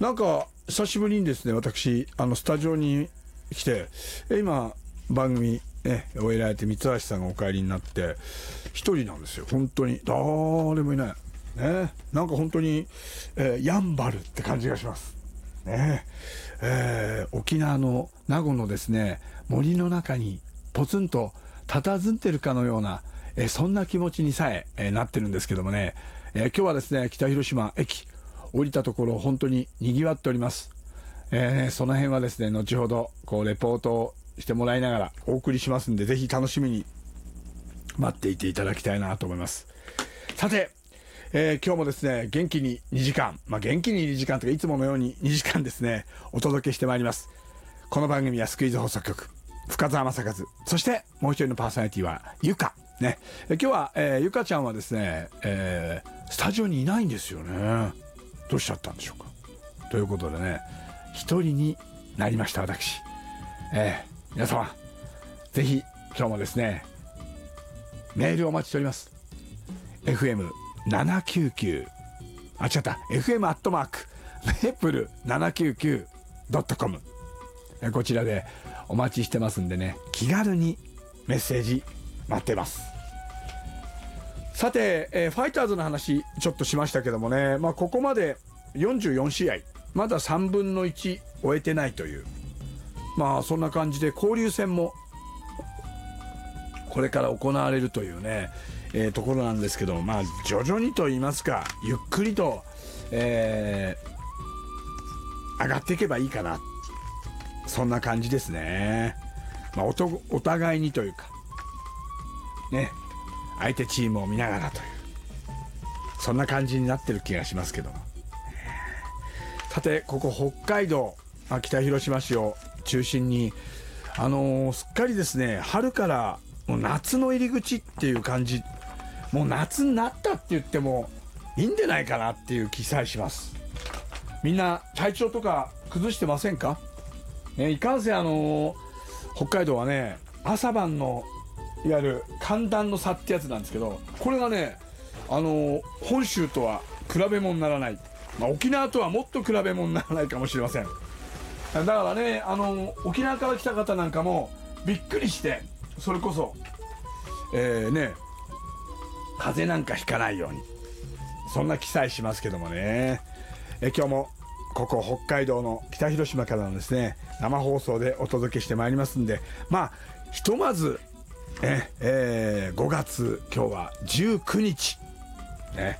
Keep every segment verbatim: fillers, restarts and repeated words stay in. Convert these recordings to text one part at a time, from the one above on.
なんか久しぶりにですね、私あのスタジオに来て、え今番組ね終えられて三橋さんがお帰りになって一人なんですよ。本当に誰もいないね。なんか本当に、えー、やんばるって感じがしますね。えー、沖縄の名護のですね森の中にポツンと佇んでるかのような、えー、そんな気持ちにさええー、なってるんですけどもね、えー、今日はですね北広島駅降りたところ本当に賑わっております。えー、その辺はですね後ほどこうレポートをしてもらいながらお送りしますんで、ぜひ楽しみに待っていていただきたいなと思います。さて、えー、今日もですね元気ににじかん、まあ元気ににじかんというかいつものようににじかんですねお届けしてまいります。この番組はスクイズ放送局深澤正和、そしてもう一人のパーソナリティはゆかね。え今日は、えー、ゆかちゃんはですね、えー、スタジオにいないんですよね。どうしちゃったんでしょうか。ということでね一人になりました私。えー、皆様ぜひ今日もですねメールをお待ちしております。 エフエムななきゅうきゅう あ違った エフエム アットマークメープル ななきゅうきゅう ドットコム、こちらでお待ちしてますんでね、気軽にメッセージ待ってます。さて、えー、ファイターズの話ちょっとしましたけどもね、まあ、ここまでよんじゅうよんしあいまださんぶんのいち終えてないという、まあそんな感じで交流戦もこれから行われるというね、えー、ところなんですけども、まあ徐々にと言いますかゆっくりと、えー、上がっていけばいいかな、そんな感じですね。まあ、おとお互いにというかね相手チームを見ながらというそんな感じになってる気がしますけども、さてここ北海道北広島市を中心にあのー、すっかりですね春からもう夏の入り口っていう感じ、もう夏になったって言ってもいいんじゃないかなっていう気さえします。みんな体調とか崩してませんか、ね、いかんせんあのー、北海道はね朝晩のいわゆる寒暖の差ってやつなんですけど、これがねあのー、本州とは比べ物にならない、まあ、沖縄とはもっと比べ物にならないかもしれません。だからねあのー、沖縄から来た方なんかもびっくりして、それこそえーね風邪なんかひかないようにそんな記載しますけどもね、え今日もここ北海道の北広島からのですね生放送でお届けしてまいりますんで、まあひとまずえ、えー、ごがつ今日はじゅうくにち、ね、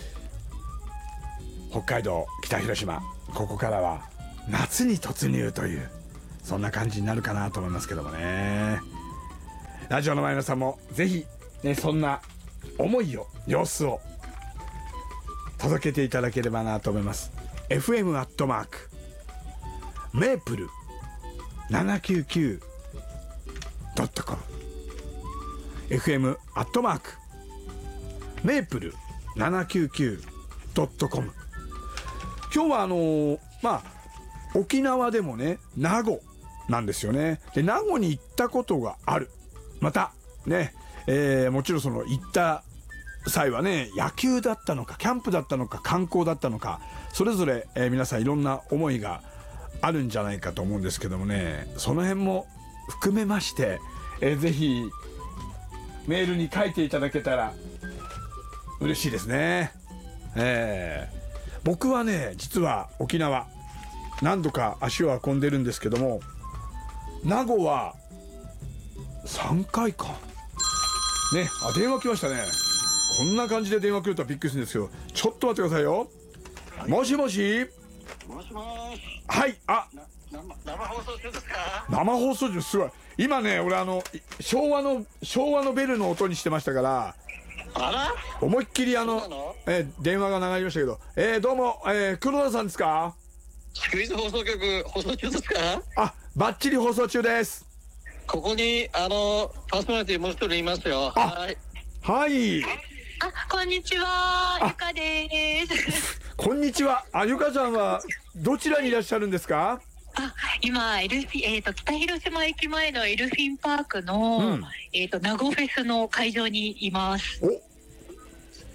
北海道北広島ここからは夏に突入というそんな感じになるかなと思いますけどもね。ラジオの前の皆さんもぜひ、ね、そんな思いを様子を届けていただければなと思います。 エフエム アットマークメープル ななきゅうきゅう ドットコム エフエム アットマークメープル ななきゅうきゅう ドットコム。 今日はあのー、まあ沖縄でもね名護なんですよね。で名護に行ったことがある、またね、えー、もちろんその行った際はね野球だったのかキャンプだったのか観光だったのかそれぞれ、えー、皆さんいろんな思いがあるんじゃないかと思うんですけどもね、その辺も含めまして、えー、ぜひメールに書いていただけたら嬉しいですね。えー、僕はね実は沖縄何度か足を運んでるんですけども、名護はさんかいかね。あ電話来ましたね。こんな感じで電話来るとはびっくりするんですけど、ちょっと待ってくださいよ。もしもしもしもし。 はい、あ生放送中ですか。 生放送中すごい。今ね俺あの昭和の昭和のベルの音にしてましたから、 あら思いっきりあのえー、電話が流れましたけど、えー、どうも、えー、黒田さんですか。 スクイズ放送局放送中ですか。 あバッチリ放送中です。 ここにあのパーソナリティもう一人いますよ。はいはいあ、こんにちは、ゆかです。 こんにちは。あ、ゆかちゃんはどちらにいらっしゃるんですか。 あ、今エルフィ、えーと、北広島駅前のエルフィンパークの、うん、えーと、名護フェスの会場にいます。 お、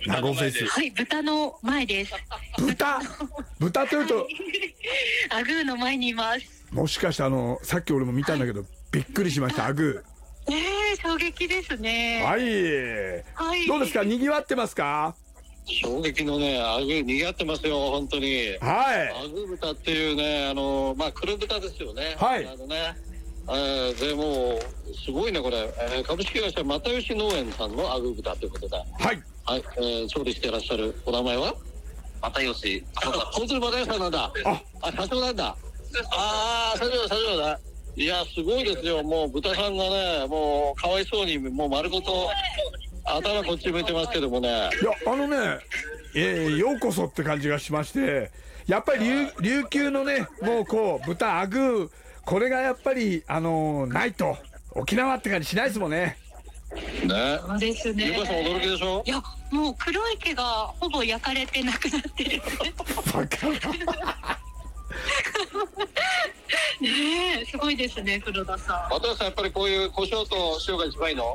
名護フェス。 はい、豚の前です。 豚豚というと、 アグーの前にいます。 もしかしてあのさっき俺も見たんだけど、びっくりしました。アグええ、衝撃ですね。 はい、 はい。 どうですか、にぎわってますか？ 衝撃のね、アグー賑わってますよ、本当に。 はい。 アグー豚っていうね、あの、まあ、黒豚ですよね。 はい。 あのね、えー、でもう、すごいね、これ。えー、株式会社又吉農園さんのアグー豚ということで。はい。はい、えー、調理していらっしゃるお名前は又吉。あ、本当に又吉さんなんだ。あ、あ、社長なんだ。ああ、社長、社長だ。いや、すごいですよ。もう豚さんがね、もうかわいそうに、もう丸ごと頭こっち向いてますけどもね。いや、 あのね、えー、ようこそって感じがしまして、やっぱり琉琉球のね、もうこう豚アグー、これがやっぱりあのー、ないと沖縄って感じしないですもんね。 ね。 そうですね。 ゆかさん驚きでしょ。 いや、もう黒い毛がほぼ焼かれてなくなってる。 バカねえ、すごいですね、黒田さん。 渡辺さん、やっぱりこういう胡椒と塩が一番いいの？ はい、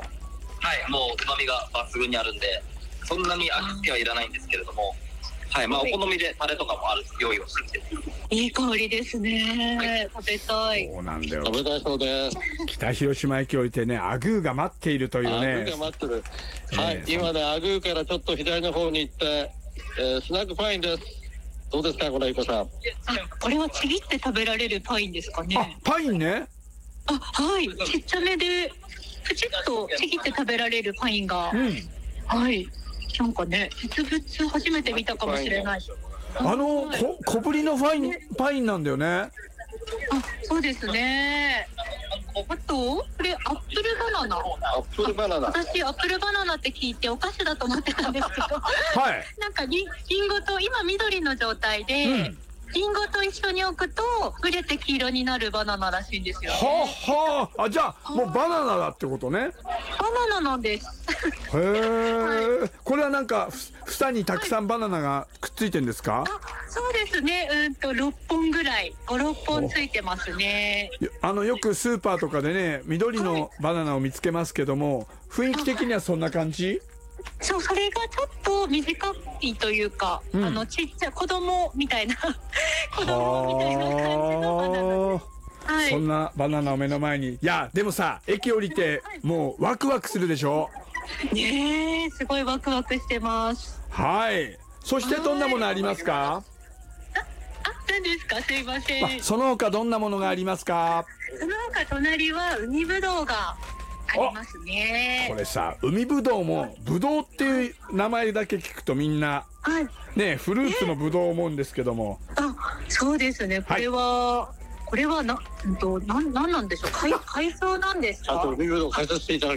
もう旨味が抜群にあるんで、そんなに味付けはいらないんですけれども、はい、まあお好みでタレとかもある用意をしてきて。 いい香りですね。食べたい。 そうなんだよ。 食べたいそうです。 北広島駅降りてね、アグーが待っているというね。 アグーが待ってる。はい、えー、今ね、アグーからちょっと左の方に行って、えー、スナックパインです。どうですか、これ、ゆかさん。あ、 これはちぎって食べられるパインですかね。 あ、パインね。 あ、はい、ちっちゃめで、プチッとちぎって食べられるパインが。うん、はい。なんかね、実物初めて見たかもしれない。 あの、はい、こ小ぶりのパイン、パインなんだよね。あ、 そうですね。あと、これアップルバナナ。 アップルバナナ。 私アップルバナナって聞いてお菓子だと思ってたんですけど。 はい。 なんかリンゴと今緑の状態で、うん、リンゴと一緒に置くと熟れて黄色になるバナナらしいんですよ、ね。 はあはあ。あ、じゃあもうバナナだってことね。 バナナなんです。 へえ、はい。これはなんか房にたくさんバナナがくっついてんですか？ はい、あ、そうですね。うんとろっぽんぐらい、ご、ろっぽんついてますね。 あのよくスーパーとかでね、緑のバナナを見つけますけども、はい、雰囲気的にはそんな感じ？ そう、それがちょっと短いというか、うん、あのちっちゃい子供みたいな子供みたいな感じのバナナです。はい、 そんなバナナを目の前に。いやでもさ、駅降りてもうワクワクするでしょ。 ねえ、すごいワクワクしてます。 はい。そしてどんなものありますか？ あ、あ、何ですか？すいません。 その他どんなものがありますか？ その他隣は海ぶどうがありますね。 これさ、海ぶどうもぶどうっていう名前だけ聞くとみんな、はい、ね、フルーツのぶどうを思うんですけども。 あ、そうですね。これは、はい、これはな、うんと、なん、なんなんでしょう。海、海藻なんですか？ あと海ぶどう解説していただ